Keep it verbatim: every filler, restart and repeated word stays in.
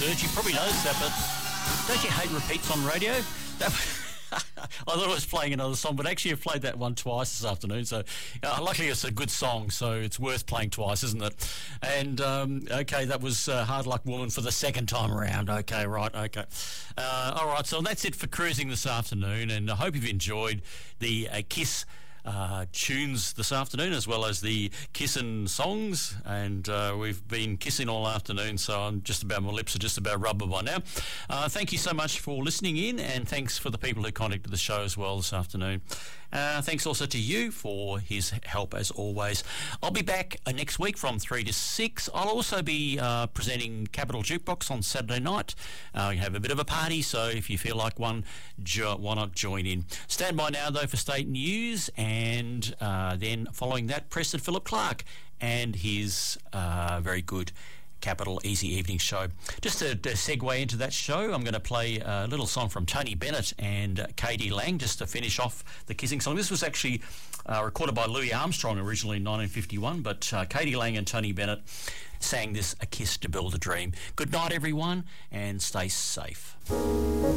Surge. You probably noticed that, but don't you hate repeats on radio? That I thought I was playing another song, but actually I've played that one twice this afternoon. So uh, luckily it's a good song, so it's worth playing twice, isn't it? And um, okay, that was uh, Hard Luck Woman for the second time around. Okay, right, okay. Uh, all right, so that's it for cruising this afternoon, and I hope you've enjoyed the uh, Kiss Uh, tunes this afternoon, as well as the kissin' songs, and uh, we've been kissing all afternoon, so I'm just about, my lips are just about rubber by now. Uh, thank you so much for listening in, and thanks for the people who contacted the show as well this afternoon. Uh, thanks also to you for his help as always. I'll be back uh, next week from three to six. I'll also be uh, presenting Capital Jukebox on Saturday night. Uh, we have a bit of a party, so if you feel like one, jo- why not join in? Stand by now though for state news, and And uh, then following that, Preston Philip Clark and his uh, very good Capital Easy Evening show. Just to, to segue into that show, I'm going to play a little song from Tony Bennett and uh, K D Lang just to finish off the kissing song. This was actually uh, recorded by Louis Armstrong originally in nineteen fifty-one, but uh, K D Lang and Tony Bennett sang this, A Kiss to Build a Dream. Good night, everyone, and stay safe.